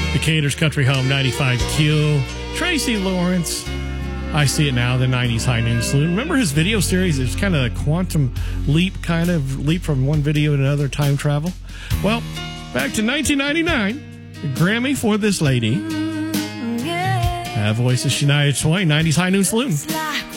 Decatur's Country Home 95Q. Tracy Lawrence. I See It Now, the 90s High Noon Saloon. Remember his video series? It's kind of a quantum leap, kind of leap from one video to another, time travel. Well, back to 1999, the Grammy for this lady. Voice is Shania Twain, 90s High Noon Saloon.